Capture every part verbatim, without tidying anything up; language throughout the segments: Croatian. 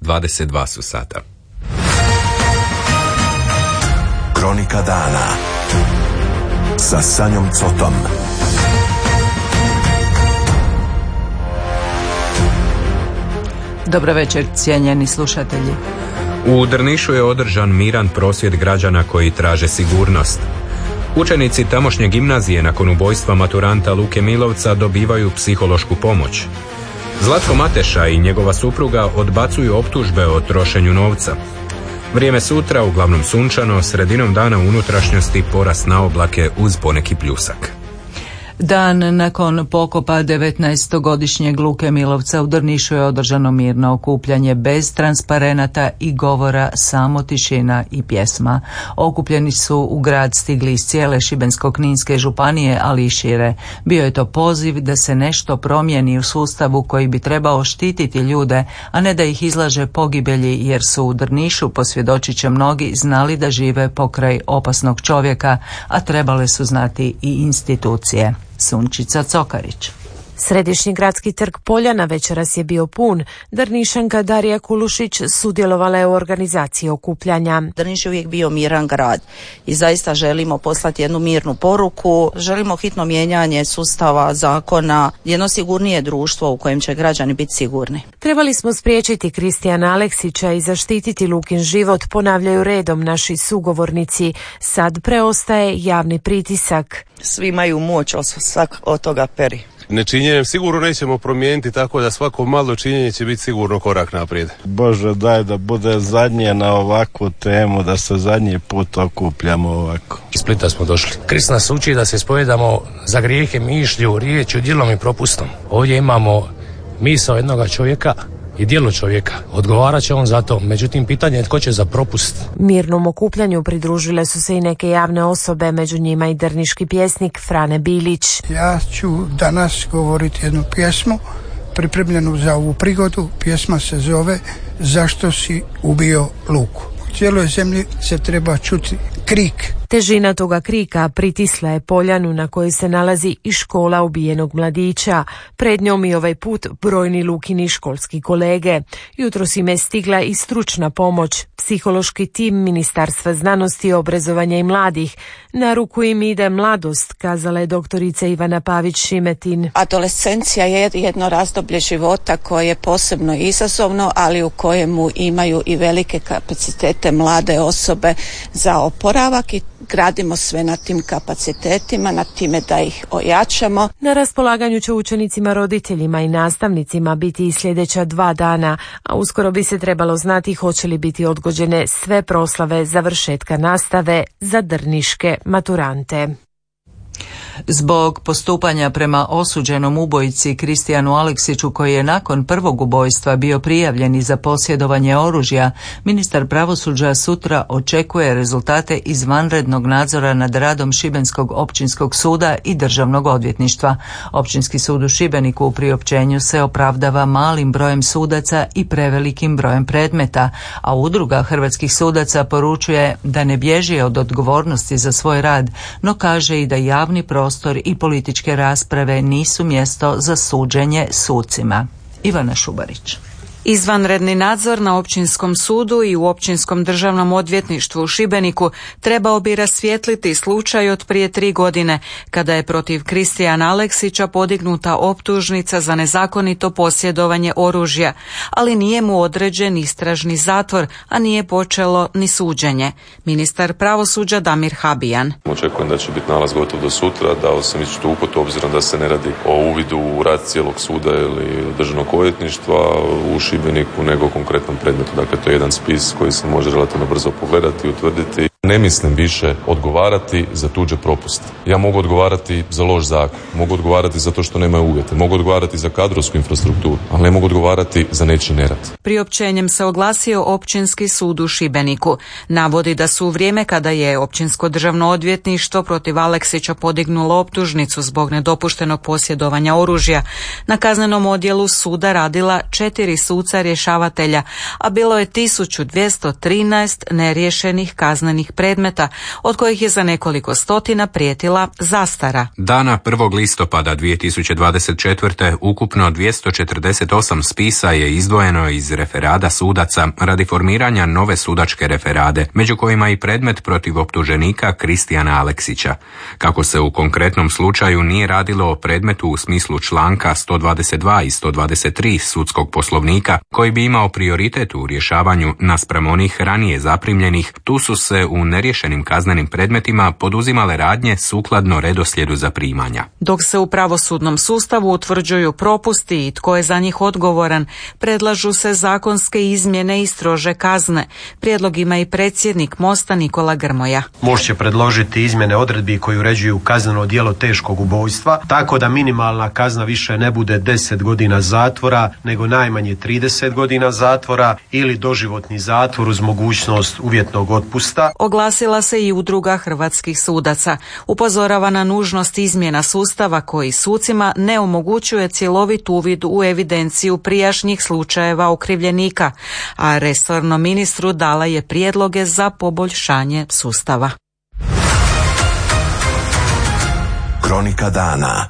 dvadeset dva su sata. Kronika dana sa Sanjom Cotom. Dobro večer, cijenjeni slušatelji. U Drnišu je održan miran prosvjed građana koji traže sigurnost. Učenici tamošnje gimnazije nakon ubojstva maturanta Luke Milovca dobivaju psihološku pomoć. Zlatko Mateša i njegova supruga odbacuju optužbe o trošenju novca. Vrijeme sutra uglavnom sunčano, sredinom dana u unutrašnjosti porast na oblake uz poneki pljusak. Dan nakon pokopa devetnaestogodišnjeg Luke Milovca u Drnišu je održano mirno okupljanje bez transparenata i govora, samo tišina i pjesma. Okupljeni su u grad stigli iz cijele Šibensko-kninske županije, ali i šire. Bio je to poziv da se nešto promijeni u sustavu koji bi trebao štititi ljude, a ne da ih izlaže pogibelji, jer su u Drnišu, posvjedočit će mnogi, znali da žive pokraj opasnog čovjeka, a trebale su znati i institucije. Sunčica Cokarić. Središnji gradski trg Poljana večeras je bio pun. Drnišanka Darija Kulušić sudjelovala je u organizaciji okupljanja. Drniš je uvijek bio miran grad i zaista želimo poslati jednu mirnu poruku. Želimo hitno mijenjanje sustava, zakona, jedno sigurnije društvo u kojem će građani biti sigurni. Trebali smo spriječiti Kristijana Aleksića i zaštititi Lukin život, ponavljaju redom naši sugovornici. Sad preostaje javni pritisak. Svi imaju moć, svak od toga peri. Nečinjenjem sigurno nećemo promijeniti, tako da svako malo činjenje će biti sigurno korak naprijed. Bože, daj da bude zadnje na ovakvu temu, da se zadnji put okupljamo ovako. Iz Splita smo došli. Krist nas uči da se spovedamo za grijehe mišlju, riječju, djelom i propustom. Ovdje imamo misao jednoga čovjeka i djelo čovjeka. Odgovarat će on za to, međutim pitanje je tko će za propust. Mirnom okupljanju pridružile su se i neke javne osobe, među njima i drniški pjesnik Frane Bilić. Ja ću danas govoriti jednu pjesmu pripremljenu za ovu prigodu. Pjesma se zove Zašto si ubio Luku. U cijeloj zemlji se treba čuti krik. Težina toga krika pritisla je Poljanu na kojoj se nalazi i škola ubijenog mladića. Pred njom i ovaj put brojni Lukini školski kolege. Jutros im je stigla i stručna pomoć. Psihološki tim Ministarstva znanosti, obrazovanja i mladih. Na ruku im ide mladost, kazala je doktorica Ivana Pavić-Šimetin. Adolescencija je jedno razdoblje života koje je posebno izazovno, ali u kojemu imaju i velike kapacitete mlade osobe za oporavak i gradimo sve na tim kapacitetima, na time da ih ojačamo. Na raspolaganju će učenicima, roditeljima i nastavnicima biti i sljedeća dva dana, a uskoro bi se trebalo znati hoće li biti odgođene sve proslave završetka nastave za drniške maturante. Zbog postupanja prema osuđenom ubojici Kristijanu Aleksiću, koji je nakon prvog ubojstva bio prijavljen i za posjedovanje oružja, ministar pravosuđa sutra očekuje rezultate izvanrednog nadzora nad radom Šibenskog općinskog suda i državnog odvjetništva. Općinski sud u Šibeniku u priopćenju se opravdava malim brojem sudaca i prevelikim brojem predmeta, a udruga hrvatskih sudaca poručuje da ne bježi od odgovornosti za svoj rad, no kaže i da javni prostor i političke rasprave nisu mjesto za suđenje sucima. Ivana Šubarić. Izvanredni nadzor na općinskom sudu i u općinskom državnom odvjetništvu u Šibeniku trebao bi rasvijetliti slučaj od prije tri godine, kada je protiv Kristijana Aleksića podignuta optužnica za nezakonito posjedovanje oružja, ali nije mu određen istražni zatvor, a nije počelo ni suđenje. Ministar pravosuđa Damir Habijan. Očekujem da će biti nalaz gotov do sutra, dao sam isto uputu obzirom da se ne radi o uvidu u rad cijelog suda ili državnog odvjetništva u Šibeniku, nego konkretnom predmetu. Dakle, to je jedan spis koji se može relativno brzo pogledati i utvrditi. Ne mislim više odgovarati za tuđe propuste. Ja mogu odgovarati za loš zakon, mogu odgovarati za to što nemaju uvjete, mogu odgovarati za kadrovsku infrastrukturu, ali ne mogu odgovarati za nečiji nerad. Priopćenjem se oglasio Općinski sud u Šibeniku. Navodi da su u vrijeme kada je Općinsko državno odvjetništvo protiv Aleksića podignulo optužnicu zbog nedopuštenog posjedovanja oružja, na kaznenom odjelu suda radila četiri suca rješavatelja, a bilo je tisuću dvjesto trinaest neriješenih kaznenih predmeta, od kojih je za nekoliko stotina prijetila zastara. Dana prvog listopada dvije tisuće dvadeset četvrte. ukupno dvjesto četrdeset osam spisa je izdvojeno iz referada sudaca radi formiranja nove sudačke referade, među kojima i predmet protiv optuženika Kristijana Aleksića. Kako se u konkretnom slučaju nije radilo o predmetu u smislu članka sto dvadeset dva i sto dvadeset tri sudskog poslovnika, koji bi imao prioritet u rješavanju naspram onih ranije zaprimljenih, tu su se u neriješenim kaznenim predmetima poduzimale radnje sukladno redoslijedu zaprimanja. Dok se u pravosudnom sustavu utvrđuju propusti i tko je za njih odgovoran, predlažu se zakonske izmjene i strože kazne. Prijedlog ima i predsjednik Mosta Nikola Grmoja. Most će predložiti izmjene odredbi koji uređuju kazneno djelo teškog ubojstva, tako da minimalna kazna više ne bude deset godina zatvora, nego najmanje trideset godina zatvora ili doživotni zatvor uz mogućnost uvjetnog otpusta. Oglasila se i udruga hrvatskih sudaca. Upozorava na nužnost izmjena sustava koji sucima ne omogućuje cjelovit uvid u evidenciju prijašnjih slučajeva okrivljenika, a resornom ministru dala je prijedloge za poboljšanje sustava. Kronika dana.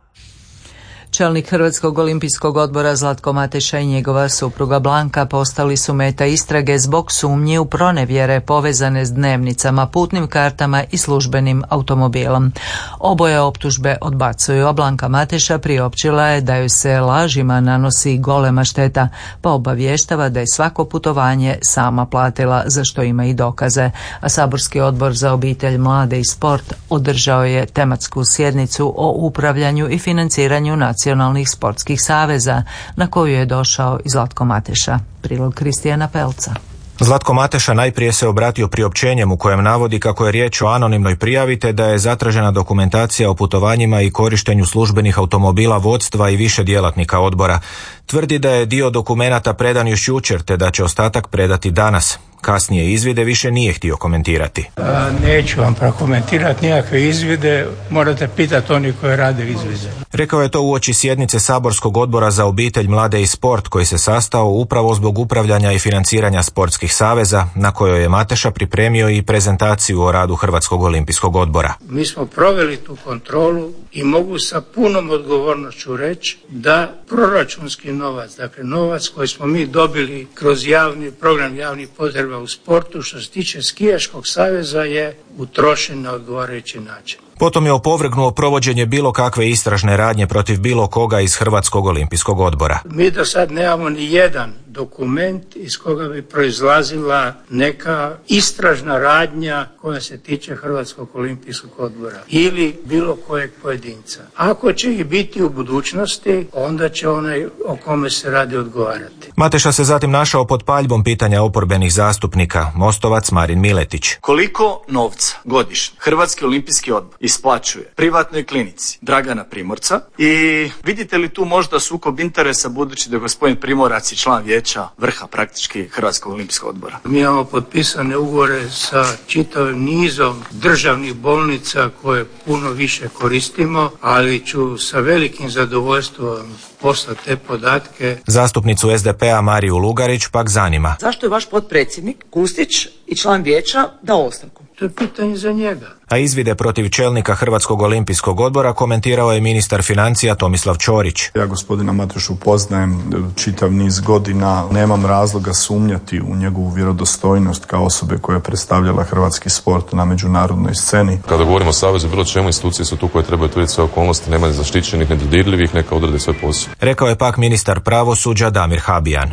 Čelnik Hrvatskog olimpijskog odbora Zlatko Mateša i njegova supruga Blanka postali su meta istrage zbog sumnji u pronevjere povezane s dnevnicama, putnim kartama i službenim automobilom. Oboje optužbe odbacuju, a Blanka Mateša priopćila je da joj se lažima nanosi golema šteta, pa obavještava da je svako putovanje sama platila, za što ima i dokaze. A saborski odbor za obitelj, mlade i sport održao je tematsku sjednicu o upravljanju i financiranju nacionalnih nacionalnih sportskih saveza, na koju je došao i Zlatko Mateša. Prilog Kristijana Pelca. Zlatko Mateša najprije se obratio priopćenjem u kojem navodi kako je riječ o anonimnoj prijavi te da je zatražena dokumentacija o putovanjima i korištenju službenih automobila vodstva i više djelatnika odbora. Tvrdi da je dio dokumenata predan još jučer te da će ostatak predati danas. Kasnije izvide više nije htio komentirati. A, neću vam prokomentirati nikakve izvide, morate pitati oni koji rade izvide. Rekao je to uoči sjednice saborskog odbora za obitelj, mlade i sport koji se sastao upravo zbog upravljanja i financiranja sportskih saveza, na kojoj je Mateša pripremio i prezentaciju o radu Hrvatskog olimpijskog odbora. Mi smo proveli tu kontrolu i mogu sa punom odgovornošću reći da proračunski novac, dakle novac koji smo mi dobili kroz javni program javnih potreba u sportu, što se tiče skijaškog saveza, je utrošen na odgovarajući način. Potom je opovrgnuo provođenje bilo kakve istražne radnje protiv bilo koga iz Hrvatskog olimpijskog odbora. Mi do sad nemamo ni jedan dokument iz koga bi proizlazila neka istražna radnja koja se tiče Hrvatskog olimpijskog odbora ili bilo kojeg pojedinca. Ako će ih biti u budućnosti, onda će onaj o kome se radi odgovarati. Mateša se zatim našao pod paljbom pitanja oporbenih zastupnika, Mostovac Marin Miletić. Koliko novca godišnje Hrvatski olimpijski odbor isplaćuje privatnoj klinici Dragana Primorca i vidite li tu možda sukob interesa, budući da je gospodin Primorac i član vijeća vrha praktički Hrvatskog olimpijskog odbora? Mi imamo potpisane ugovore sa čitavim nizom državnih bolnica koje puno više koristimo, ali ću sa velikim zadovoljstvom poslati te podatke. Zastupnicu es de pe-a Mariju Lugarić pak zanima. Zašto je vaš potpredsjednik Kustić i član vijeća dao ostavku? To je pitanje za njega. A izvide protiv čelnika Hrvatskog olimpijskog odbora komentirao je ministar financija Tomislav Ćorić. Ja gospodina Matešu poznajem čitav niz godina, nemam razloga sumnjati u njegovu vjerodostojnost kao osobe koja je predstavljala hrvatski sport na međunarodnoj sceni. Kada govorimo o savezu, bilo čemu, institucije su tu koje trebaju utvrditi sve okolnosti, nema zaštićenih, nedodirljivih, neka odrade svoj posao. Rekao je pak ministar pravosuđa Damir Habijan.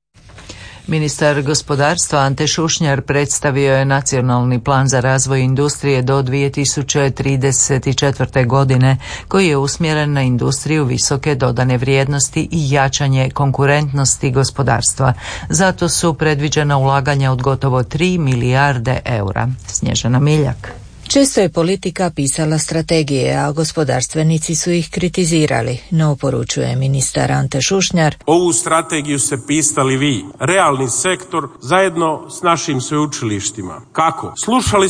Ministar gospodarstva Ante Šušnjar predstavio je nacionalni plan za razvoj industrije do dvije tisuće trideset četvrte. godine, koji je usmjeren na industriju visoke dodane vrijednosti i jačanje konkurentnosti gospodarstva. Zato su predviđena ulaganja od gotovo tri milijarde eura. Snježana Miljak. Često je politika pisala strategije, a gospodarstvenici su ih kritizirali, no poručuje ministar Ante Šušnjar. Ovu strategiju ste pisali vi, realni sektor, zajedno s našim sveučilištima. Kako? Slušali smo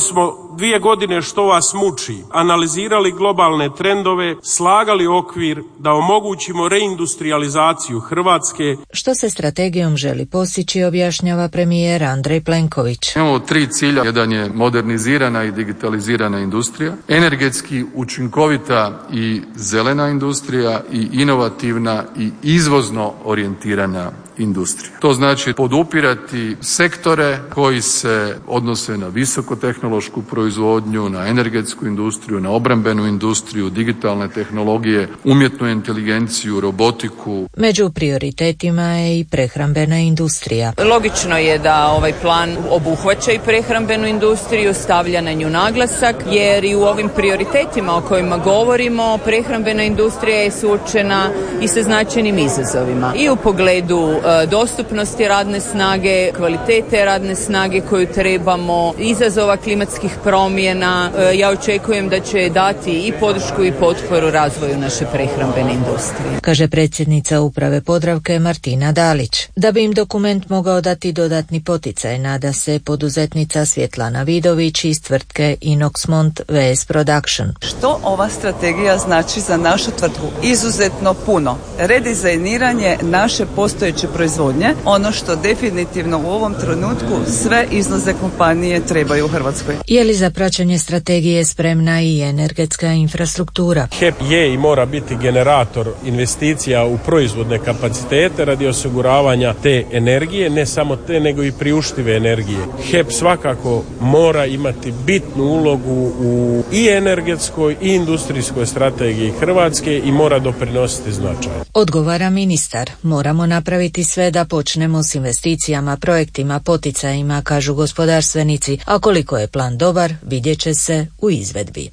dvije godine što vas muči, analizirali globalne trendove, slagali okvir da omogućimo reindustrializaciju Hrvatske. Što se strategijom želi postići, objašnjava premijer Andrej Plenković. Imamo tri cilja. Jedan je modernizirana i digitalizirana industrija, energetski učinkovita i zelena industrija i inovativna i izvozno orijentirana industrija. To znači podupirati sektore koji se odnose na visokotehnološku proizvodnju, na energetsku industriju, na obrambenu industriju, digitalne tehnologije, umjetnu inteligenciju, robotiku. Među prioritetima je i prehrambena industrija. Logično je da ovaj plan obuhvaća i prehrambenu industriju, stavlja na nju naglasak, jer i u ovim prioritetima o kojima govorimo, prehrambena industrija je suočena i sa značajnim izazovima. I u pogledu dostupnosti radne snage, kvalitete radne snage koju trebamo, izazova klimatskih promjena. Ja očekujem da će dati i podršku i potporu razvoju naše prehrambene industrije. Kaže predsjednica uprave Podravke Martina Dalić. Da bi im dokument mogao dati dodatni poticaj, nada se poduzetnica Svjetlana Vidović iz tvrtke Inoxmont V S Production. Što ova strategija znači za našu tvrtku? Izuzetno puno. Redizajniranje naše postojeće proizvodnje, ono što definitivno u ovom trenutku sve izlaze kompanije trebaju u Hrvatskoj. Je li za praćenje strategije spremna i energetska infrastruktura? H E P je i mora biti generator investicija u proizvodne kapacitete radi osiguravanja te energije, ne samo te nego i priuštive energije. H E P svakako mora imati bitnu ulogu u i energetskoj i industrijskoj strategiji Hrvatske i mora doprinositi značaj. Odgovara ministar, moramo napraviti sve da počnemo s investicijama, projektima, poticajima, kažu gospodarstvenici, a koliko je plan dobar, vidjet će se u izvedbi.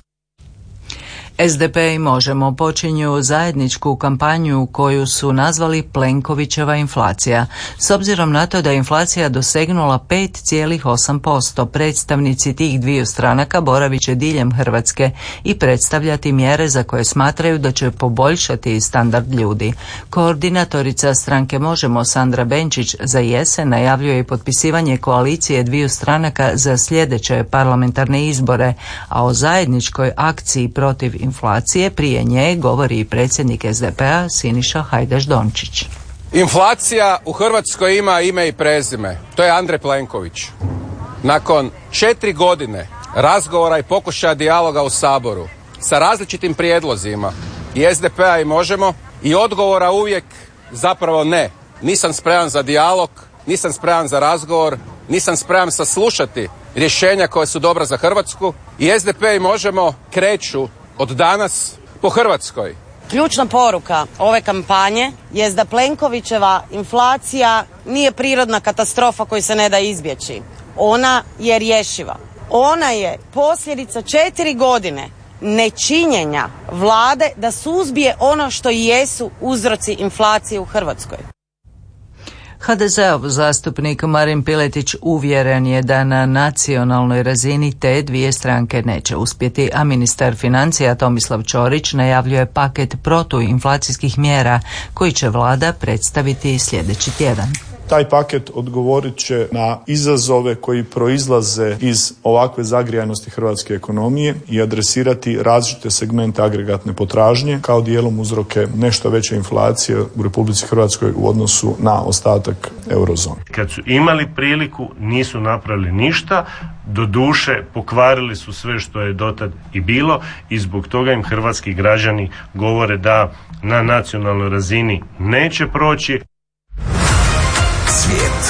S D P i Možemo počinju zajedničku kampanju koju su nazvali Plenkovićeva inflacija. S obzirom na to da je inflacija dosegnula pet zarez osam posto, predstavnici tih dviju stranaka boravit će diljem Hrvatske i predstavljati mjere za koje smatraju da će poboljšati standard ljudi. Koordinatorica stranke Možemo Sandra Benčić za jesen najavljuje i potpisivanje koalicije dviju stranaka za sljedeće parlamentarne izbore, a o zajedničkoj akciji protiv inflacije prije nje govori i predsjednik S D P-a Siniša Hajdaš Dončić. Inflacija u Hrvatskoj ima ime i prezime. To je Andrej Plenković. Nakon četiri godine razgovora i pokušaja dijaloga u Saboru sa različitim prijedlozima i S D P-a i Možemo i odgovora uvijek zapravo ne. Nisam spreman za dijalog, nisam spreman za razgovor, nisam spreman saslušati rješenja koja su dobra za Hrvatsku i S D P i Možemo kreću od danas po Hrvatskoj. Ključna poruka ove kampanje je da Plenkovićeva inflacija nije prirodna katastrofa koju se ne da izbjeći. Ona je rješiva. Ona je posljedica četiri godine nečinjenja vlade da suzbije ono što i jesu uzroci inflacije u Hrvatskoj. H D Z-ov zastupnik Marin Piletić uvjeren je da na nacionalnoj razini te dvije stranke neće uspjeti, a ministar financija Tomislav Ćorić najavljuje paket protuinflacijskih mjera koji će vlada predstaviti sljedeći tjedan. Taj paket odgovorit će na izazove koji proizlaze iz ovakve zagrijanosti hrvatske ekonomije i adresirati različite segmente agregatne potražnje kao dijelom uzroke nešto veće inflacije u Republici Hrvatskoj u odnosu na ostatak eurozone. Kad su imali priliku, nisu napravili ništa, doduše pokvarili su sve što je dotad i bilo i zbog toga im hrvatski građani govore da na nacionalnoj razini neće proći. Svijet.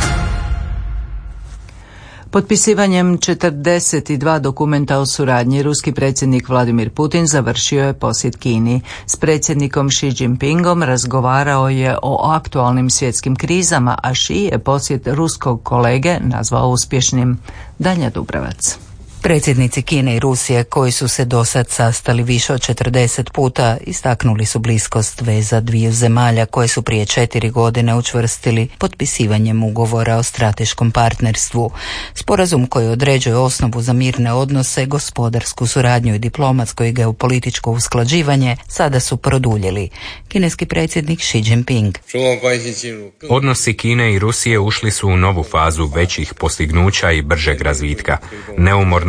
Potpisivanjem četrdeset dva dokumenta o suradnji ruski predsjednik Vladimir Putin završio je posjet Kini. S predsjednikom Xi Jinpingom razgovarao je o aktualnim svjetskim krizama, a Xi je posjet ruskog kolege nazvao uspješnim. Danja Dubravac. Predsjednici Kine i Rusije, koji su se dosad sastali više od četrdeset puta, istaknuli su bliskost veza dviju zemalja koje su prije četiri godine učvrstili potpisivanjem ugovora o strateškom partnerstvu. Sporazum koji određuje osnovu za mirne odnose, gospodarsku suradnju i diplomatsko i geopolitičko usklađivanje sada su produljili. Kineski predsjednik Xi Jinping. Odnosi Kine i Rusije ušli su u novu fazu većih postignuća i bržeg razvitka. Neumorno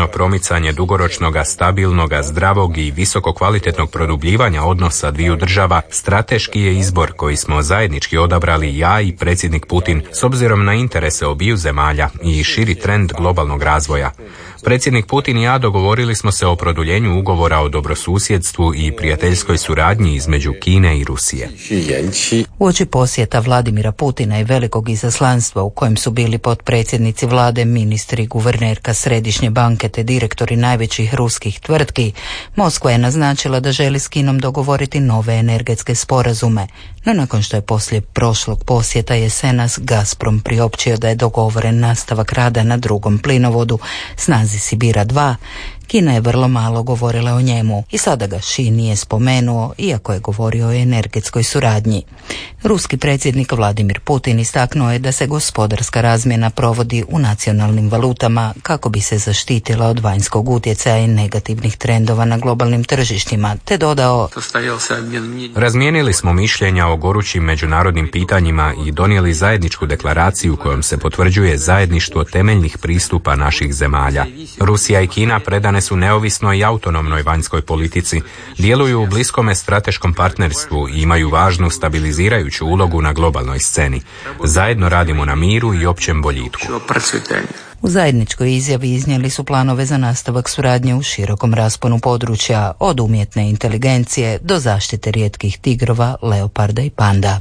sustavno promicanje dugoročnog, stabilnog, zdravog i visoko kvalitetnog produbljivanja odnosa dviju država strateški je izbor koji smo zajednički odabrali ja i predsjednik Putin s obzirom na interese obiju zemalja i širi trend globalnog razvoja. Predsjednik Putin i ja dogovorili smo se o produljenju ugovora o dobrosusjedstvu i prijateljskoj suradnji između Kine i Rusije. Uoči posjeta Vladimira Putina i velikog izaslanstva u kojem su bili potpredsjednici vlade, ministri, guvernerka Središnje banke te direktori najvećih ruskih tvrtki, Moskva je naznačila da želi s Kinom dogovoriti nove energetske sporazume. No nakon što je poslije prošlog posjeta jesenas Gazprom priopćio da je dogovoren nastavak rada na drugom plinovodu snazi Sibira dva, Kina je vrlo malo govorila o njemu i sada ga Xi nije spomenuo, iako je govorio o energetskoj suradnji. Ruski predsjednik Vladimir Putin istaknuo je da se gospodarska razmjena provodi u nacionalnim valutama kako bi se zaštitila od vanjskog utjecaja i negativnih trendova na globalnim tržištima, te dodao: Razmijenili smo mišljenja o gorućim međunarodnim pitanjima i donijeli zajedničku deklaraciju kojom se potvrđuje zajedništvo temeljnih pristupa naših zemalja. Rusija i Kina predane su neovisnoj i autonomnoj vanjskoj politici, djeluju u bliskome strateškom partnerstvu i imaju važnu stabilizirajuću ulogu na globalnoj sceni. Zajedno radimo na miru i općem boljitku. U zajedničkoj izjavi iznijeli su planove za nastavak suradnje u širokom rasponu područja, od umjetne inteligencije do zaštite rijetkih tigrova, leoparda i panda.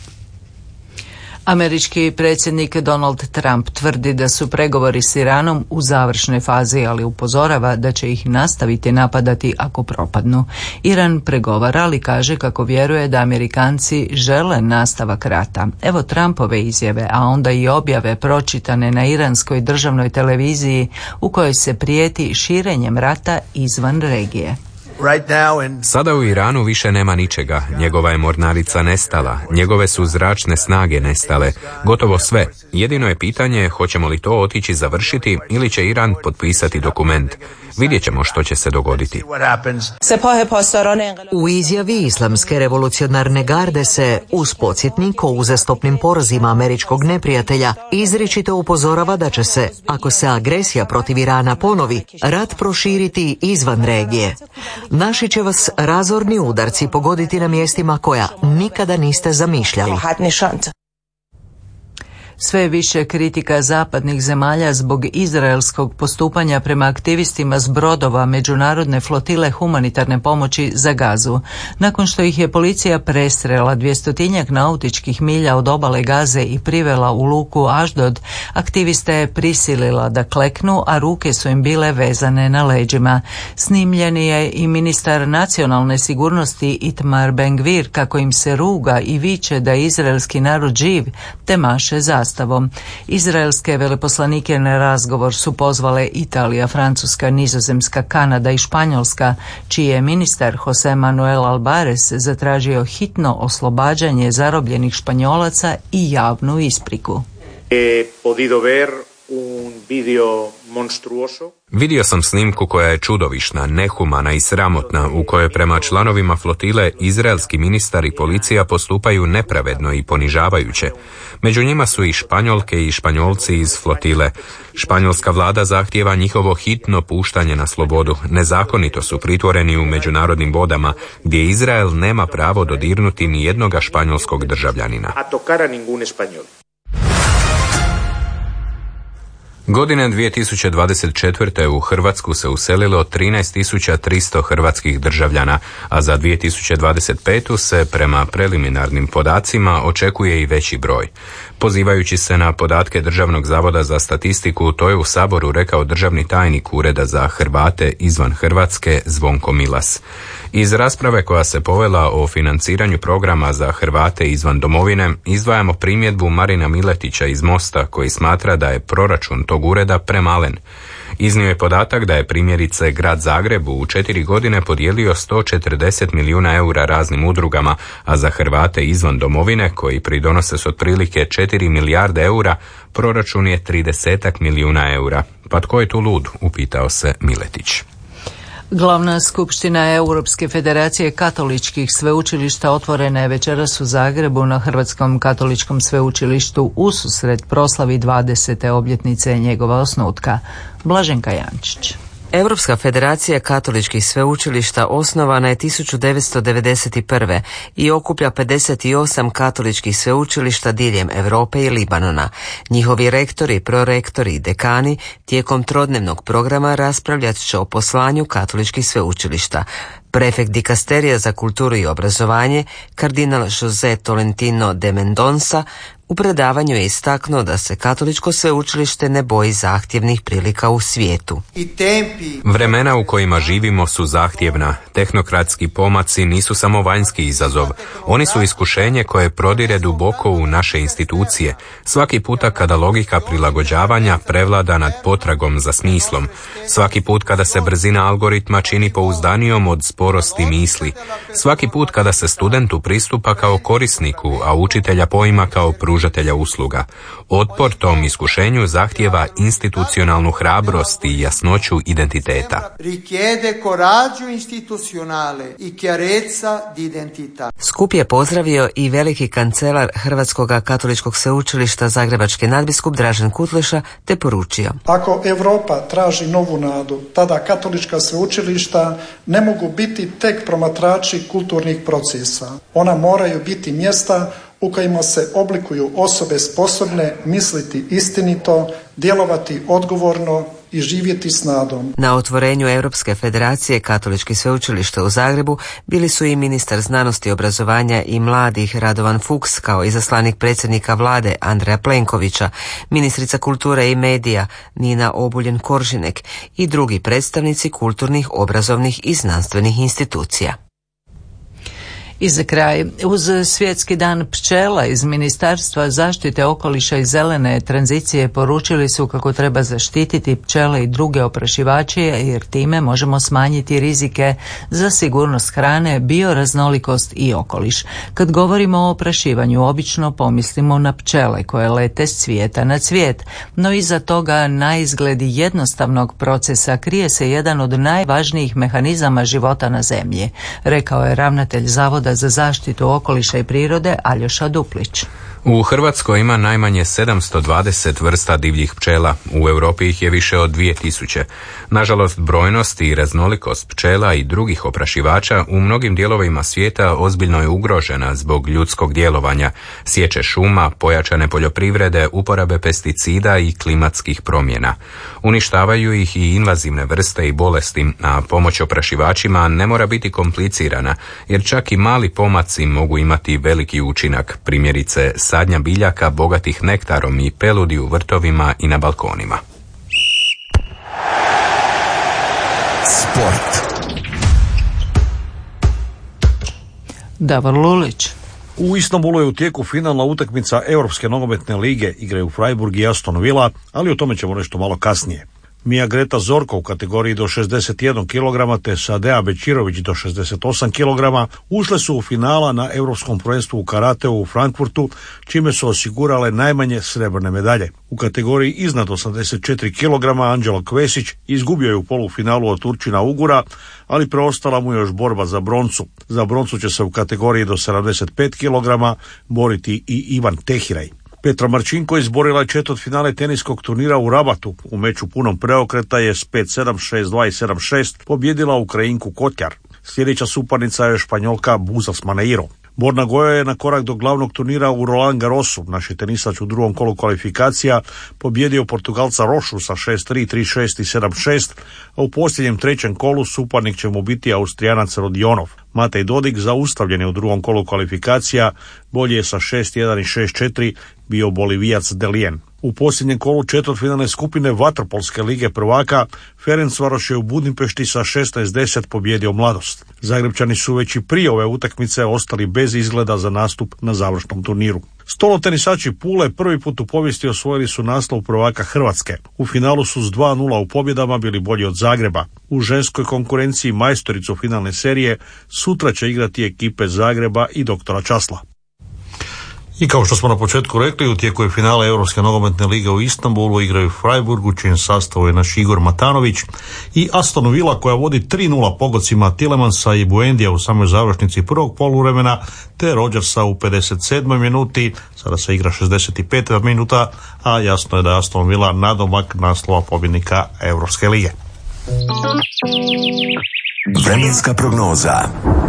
Američki predsjednik Donald Trump tvrdi da su pregovori s Iranom u završnoj fazi, ali upozorava da će ih nastaviti napadati ako propadnu. Iran pregovara, ali kaže kako vjeruje da Amerikanci žele nastavak rata. Evo Trumpove izjave, a onda i objave pročitane na iranskoj državnoj televiziji u kojoj se prijeti širenjem rata izvan regije. Sada u Iranu više nema ničega, njegova je mornarica nestala, njegove su zračne snage nestale, gotovo sve. Jedino je pitanje hoćemo li to otići završiti ili će Iran potpisati dokument. Vidjet ćemo što će se dogoditi. U izjavi Islamske revolucionarne garde se, uz podsjetnik o uzastopnim porazima američkog neprijatelja, izričito upozorava da će se, ako se agresija protiv Irana ponovi, rat proširiti izvan regije. Naši će vas razorni udarci pogoditi na mjestima koja nikada niste zamišljali. Sve više kritika zapadnih zemalja zbog izraelskog postupanja prema aktivistima s brodova međunarodne flotile humanitarne pomoći za Gazu. Nakon što ih je policija prestrela dvjestotinjak nautičkih milja od obale Gaze i privela u luku Aždod, aktiviste je prisilila da kleknu, a ruke su im bile vezane na leđima. Snimljen je i ministar nacionalne sigurnosti Itamar Ben-Gvir kako im se ruga i viče da je izraelski narod živ, te maše zastavom. Izraelske veleposlanike na razgovor su pozvale Italija, Francuska, Nizozemska, Kanada i Španjolska, čiji je ministar Jose Manuel Albares zatražio hitno oslobađanje zarobljenih Španjolaca i javnu ispriku. He podido ver un video monstruoso. Vidio sam snimku koja je čudovišna, nehumana i sramotna, u kojoj prema članovima flotile izraelski ministar i policija postupaju nepravedno i ponižavajuće. Među njima su i Španjolke i Španjolci iz flotile. Španjolska vlada zahtijeva njihovo hitno puštanje na slobodu. Nezakonito su pritvoreni u međunarodnim vodama, gdje Izrael nema pravo dodirnuti ni jednoga španjolskog državljanina. A tocar a ningún español. Godine dvije tisuće dvadeset četvrte. u Hrvatsku se uselilo trinaest tisuća tristo hrvatskih državljana, a za dvije tisuće dvadeset petu. se prema preliminarnim podacima očekuje i veći broj. Pozivajući se na podatke Državnog zavoda za statistiku, to je u Saboru rekao državni tajnik Ureda za Hrvate izvan Hrvatske Zvonko Milas. Iz rasprave koja se povela o financiranju programa za Hrvate izvan domovine, izdvajamo primjedbu Marina Miletića iz Mosta koji smatra da je proračun tog ureda premalen. Iznio je podatak da je primjerice Grad Zagreb u četiri godine podijelio sto četrdeset milijuna eura raznim udrugama, a za Hrvate izvan domovine, koji pridonose s otprilike četiri milijarde eura, proračun je trideset milijuna eura. Pa tko je tu lud, upitao se Miletić. Glavna skupština Europske federacije katoličkih sveučilišta otvorena je večeras u Zagrebu na Hrvatskom katoličkom sveučilištu ususret proslavi dvadesete obljetnice njegova osnutka. Blaženka Jančić. Europska federacija katoličkih sveučilišta osnovana je tisuću devetsto devedeset prve. i okuplja pedeset osam katoličkih sveučilišta diljem Europe i Libanona. Njihovi rektori, prorektori i dekani tijekom trodnevnog programa raspravljat će o poslanju katoličkih sveučilišta. Prefekt dikasterija za kulturu i obrazovanje, kardinal José Tolentino de Mendonça, u predavanju je istaknuo da se katoličko sveučilište ne boji zahtjevnih prilika u svijetu. Vremena u kojima živimo su zahtjevna. Tehnokratski pomaci nisu samo vanjski izazov. Oni su iskušenje koje prodire duboko u naše institucije. Svaki puta kada logika prilagođavanja prevlada nad potragom za smislom. Svaki put kada se brzina algoritma čini pouzdanijom od sporosti misli. Svaki put kada se studentu pristupa kao korisniku, a učitelja poima kao pružatelja usluga. Otpor tom iskušenju zahtjeva institucionalnu hrabrost i jasnoću identiteta. Skup je pozdravio i veliki kancelar Hrvatskog katoličkog sveučilišta Zagrebački nadbiskup Dražen Kutleša te poručio: Ako Europa traži novu nadu, tada katolička sveučilišta ne mogu biti tek promatrači kulturnih procesa. Ona moraju biti mjesta u kojima se oblikuju osobe sposobne misliti istinito, djelovati odgovorno i živjeti s nadom. Na otvorenju Europske federacije katoličkih sveučilišta u Zagrebu bili su i ministar znanosti, obrazovanja i mladih Radovan Fuchs kao izaslanik predsjednika vlade Andreja Plenkovića, ministrica kulture i medija Nina Obuljen Koržinek i drugi predstavnici kulturnih, obrazovnih i znanstvenih institucija. I za kraj, uz Svjetski dan pčela iz Ministarstva zaštite okoliša i zelene tranzicije poručili su kako treba zaštititi pčele i druge oprašivače jer time možemo smanjiti rizike za sigurnost hrane, bioraznolikost i okoliš. Kad govorimo o oprašivanju, obično pomislimo na pčele koje lete s cvijeta na cvijet, no iza toga na izgled jednostavnog procesa krije se jedan od najvažnijih mehanizama života na zemlji, rekao je ravnatelj Zavoda za zaštitu okoliša i prirode Aljoša Duplić. U Hrvatskoj ima najmanje sedamsto dvadeset vrsta divljih pčela, u Europi ih je više od dvije tisuće. Nažalost, brojnost i raznolikost pčela i drugih oprašivača u mnogim dijelovima svijeta ozbiljno je ugrožena zbog ljudskog djelovanja, sječe šuma, pojačane poljoprivrede, uporabe pesticida i klimatskih promjena. Uništavaju ih i invazivne vrste i bolesti, a pomoć oprašivačima ne mora biti komplicirana, jer čak i mali pomaci mogu imati veliki učinak, primjerice sadnja biljaka bogatih nektarom i peludi u vrtovima i na balkonima. Sport. Davor Lulić. U Istanbulu je u tijeku finalna utakmica Europske nogometne lige, igraju Freiburg i Aston Villa, ali o tome ćemo nešto malo kasnije. Mija Greta Zorko u kategoriji do šezdeset jedan kilograma te Sadea Bečirović do šezdeset osam kilograma ušle su u finala na Europskom prvenstvu u karateu u Frankfurtu, čime su osigurale najmanje srebrne medalje. U kategoriji iznad osamdeset četiri kilograma Anđelo Kvesić izgubio je u polufinalu od Turčina Ugura, ali preostala mu još borba za broncu. Za broncu će se u kategoriji do sedamdeset pet kilograma boriti i Ivan Tehiraj. Petra Marčinko izborila je četvrtfinale teniskog turnira u Rabatu. U meču punom preokreta je s pet sedam, šest dva i sedam šest pobjedila Ukrajinku Kotjar. Sljedeća suparnica je Španjolka Buzas Maneiro. Borna Goja je na korak do glavnog turnira u Roland Garrosu. Naš je tenisač u drugom kolu kvalifikacija pobjedio Portugalca Rošu sa šest tri, tri šest i sedam šest, a u posljednjem trećem kolu suparnik će mu biti Austrijanac Rodionov. Matej Dodik zaustavljen je u drugom kolu kvalifikacija, bolje je sa šest jedan i šest četiri bio Bolivijac Delien. U posljednjem kolu četvrtfinalne skupine vaterpolske lige prvaka Ferencvaroš je u Budimpešti sa šesnaest deset pobjedio Mladost. Zagrebčani su već i prije ove utakmice ostali bez izgleda za nastup na završnom turniru. Stolotenisači Pule prvi put u povijesti osvojili su naslov prvaka Hrvatske. U finalu su s dva nula u pobjedama bili bolji od Zagreba. U ženskoj konkurenciji majstoricu finalne serije sutra će igrati ekipe Zagreba i doktora Časla. I kao što smo na početku rekli, u tijeku je finale Europske nogometne lige u Istanbulu, igraju Freiburg, u čijem sastavu je naš Igor Matanović, i Aston Villa koja vodi tri nula pogodcima Tielemansa i Buendija u samoj završnici prvog poluvremena, te Rodgersa u pedeset sedmoj minuti, sada se igra šezdeset pet minuta, a jasno je da je Aston Villa nadomak naslova pobjednika Europske lige. Vremenska prognoza.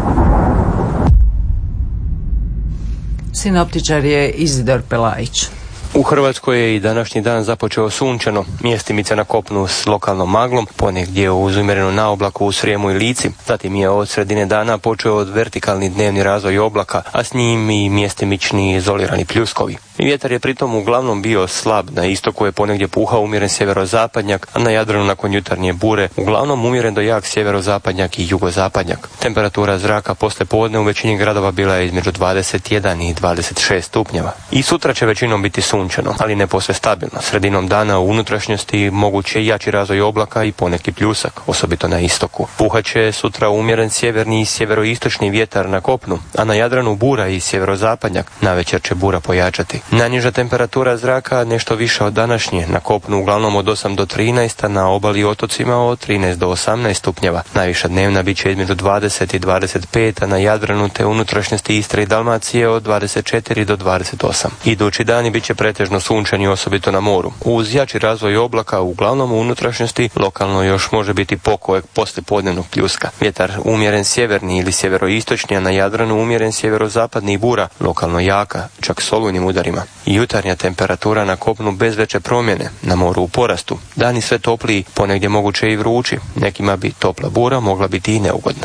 Sinoptičar je Izidor Pelajić. U Hrvatskoj je i današnji dan započeo sunčano, mjestimice na kopnu s lokalnom maglom, ponegdje uz umjerenu naoblaku u Srijemu i Lici. Zatim je od sredine dana počeo od vertikalni dnevni razvoj oblaka, a s njim i mjestimični izolirani pljuskovi. Vjetar je pritom uglavnom bio slab, na istoku je ponegdje puhao umjeren sjeverozapadnjak, a na Jadranu nakon jutarnje bure uglavnom umjeren do jak sjeverozapadnjak i jugozapadnjak. Temperatura zraka poslije podne u većini gradova bila je između dvadeset jedan i dvadeset šest stupnjeva. I sutra će većinom biti sunčano, ali ne posve stabilno. Sredinom dana u unutrašnjosti moguće jači razvoj oblaka i poneki pljusak, osobito na istoku. Puhaće sutra umjeren sjeverni i sjeveroistočni vjetar na kopnu, a na Jadranu bura i sjeverozapadnjak, navečer će bura pojačati. Najniža temperatura zraka nešto više od današnje, na kopnu uglavnom od osam do trinaest, a na obali i otocima od trinaest do osamnaest stupnjeva. Najviša dnevna bit će između dvadeset i dvadeset pet, a na Jadranu te unutrašnjosti Istre i Dalmacije od dvadeset četiri do dvadeset osam. Idući dani bit će pretežno sunčani, osobito na moru. Uz jači razvoj oblaka uglavnom u unutrašnjosti lokalno još može biti pokojeg poslijepodnevnog pljuska. Vjetar umjeren sjeverni ili sjeveroistočni, a na Jadranu umjeren sjeverozapadni i bura, lokalno jaka, čak s olujnim udarima. Jutarnja temperatura na kopnu bez veće promjene, na moru u porastu. Dani sve topliji, ponegdje moguće i vrući. Nekima bi topla bura mogla biti i neugodna.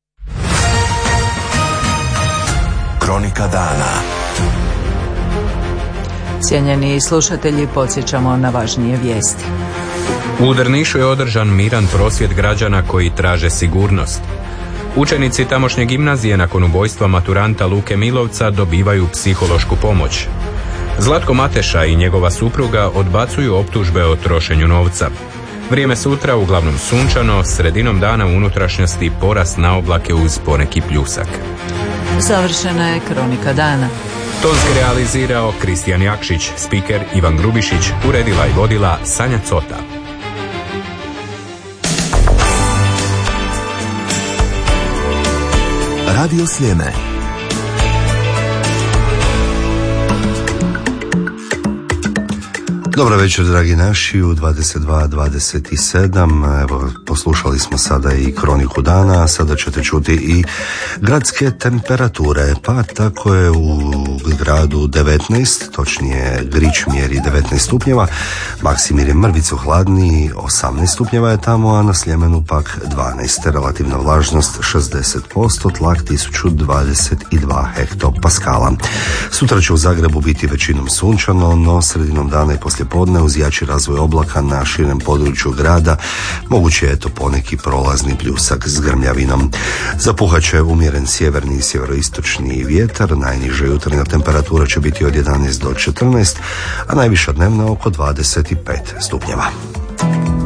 Kronika dana. Cijenjeni slušatelji, podsjećamo na važnije vijesti. U Drnišu je održan miran prosvjed građana koji traže sigurnost. Učenici tamošnje gimnazije nakon ubojstva maturanta Luke Milovca dobivaju psihološku pomoć. Zlatko Mateša i njegova supruga odbacuju optužbe o trošenju novca. Vrijeme sutra uglavnom sunčano, sredinom dana u unutrašnjosti porast na oblake uz poneki pljusak. Završena je Kronika dana. Tonski realizirao Kristijan Jakšić, spiker Ivan Grubišić, uredila i vodila Sanja Cota. Radio Sljeme. Dobro večer, dragi naši, u dvadeset dva dvadeset sedam. Evo, poslušali smo sada i Kroniku dana, a sada ćete čuti i gradske temperature. Pa tako je u gradu devetnaest, točnije Grič mjeri devetnaest stupnjeva, Maksimir je mrvicu hladniji, osamnaest stupnjeva je tamo, a na Sljemenu pak dvanaest. Relativna vlažnost šezdeset posto, tlak tisuću dvadeset dva hektopaskala. Sutra će u Zagrebu biti većinom sunčano, no sredinom dana i poslije podne uz jači razvoj oblaka na širem području grada moguće je to poneki prolazni pljusak s grmljavinom. Zapuhat će umjeren sjeverni i sjeveroistočni vjetar, najniža jutarnja temperatura će biti od jedanaest do četrnaest, a najviša dnevna oko dvadeset pet stupnjeva.